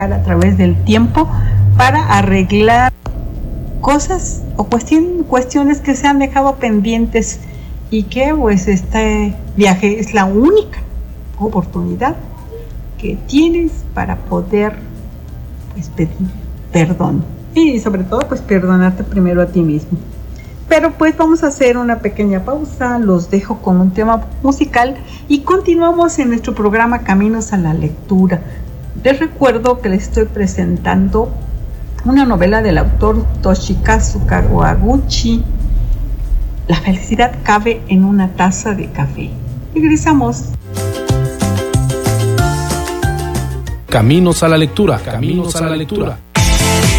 a través del tiempo para arreglar cosas o cuestiones que se han dejado pendientes y que pues este viaje es la única oportunidad que tienes para poder pues pedir perdón y sobre todo pues perdonarte primero a ti mismo. Pero pues vamos a hacer una pequeña pausa, los dejo con un tema musical y continuamos en nuestro programa Caminos a la Lectura. Les recuerdo que les estoy presentando una novela del autor Toshikazu Kawaguchi, La felicidad cabe en una taza de café. Regresamos. Caminos a la lectura. Caminos a la lectura.